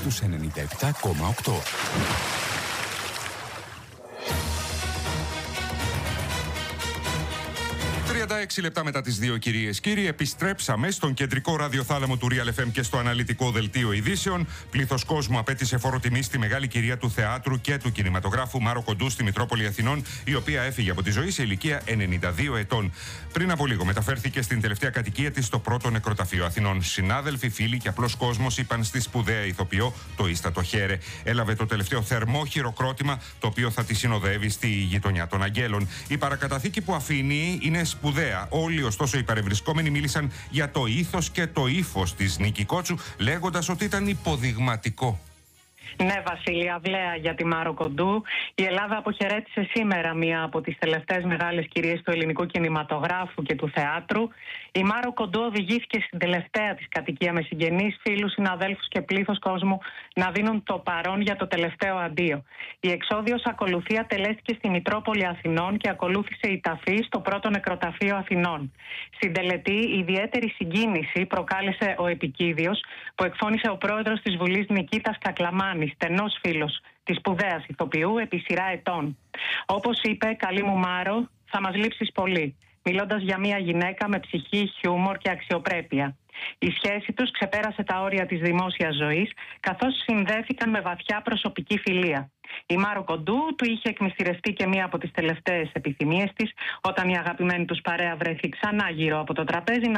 στους 97,8. 36 λεπτά μετά τις 2, κυρίες και κύριοι, επιστρέψαμε στον κεντρικό ραδιοθάλαμο του Real FM και στο αναλυτικό δελτίο ειδήσεων. Πλήθος κόσμου απέτησε φόρο τιμή στη μεγάλη κυρία του θεάτρου και του κινηματογράφου Μάρο Κοντού στη Μητρόπολη Αθηνών, η οποία έφυγε από τη ζωή σε ηλικία 92 ετών. Πριν από λίγο μεταφέρθηκε στην τελευταία κατοικία της στο πρώτο νεκροταφείο Αθηνών. Συνάδελφοι, φίλοι και απλός κόσμος είπαν στη σπουδαία ηθοποιό το ίστατο χαίρε. Έλαβε το τελευταίο θερμό χειροκρότημα, το οποίο θα τη συνοδεύει στη γειτονιά των Αγγέλων. Η παρακαταθήκη που αφήνει είναι σπουδαία. Όλοι, ωστόσο, οι παρευρισκόμενοι μίλησαν για το ήθος και το ύφος της Νίκη Κότσου, λέγοντας ότι ήταν υποδειγματικό. Ναι, Βασίλη, αυλαία για τη Μάρο Κοντού. Η Ελλάδα αποχαιρέτησε σήμερα μία από τις τελευταίες μεγάλες κυρίες του ελληνικού κινηματογράφου και του θεάτρου. Η Μάρο Κοντού οδηγήθηκε στην τελευταία της κατοικία με συγγενείς, φίλους, συναδέλφους και πλήθος κόσμου να δίνουν το παρόν για το τελευταίο αντίο. Η εξόδιος ακολουθία τελέστηκε στη Μητρόπολη Αθηνών και ακολούθησε η ταφή στο πρώτο νεκροταφείο Αθηνών. Στην τελετή, ιδιαίτερη συγκίνηση προκάλεσε ο επικίδιος που εκφώνησε ο πρόεδρος της Βουλής Νικήτας Κακλαμάνης, στενός φίλος της σπουδαίας ηθοποιού επί σειρά ετών. Όπως είπε, καλή μου Μάρο, θα μας λείψεις πολύ, μιλώντας για μια γυναίκα με ψυχή, χιούμορ και αξιοπρέπεια. Η σχέση τους ξεπέρασε τα όρια της δημόσιας ζωής, καθώς συνδέθηκαν με βαθιά προσωπική φιλία. Η Μάρο Κοντού του είχε εκμυστηρευτεί και μία από τις τελευταίες επιθυμίες της, όταν η αγαπημένη τους παρέα βρέθη ξανά γύρω από το τραπέζι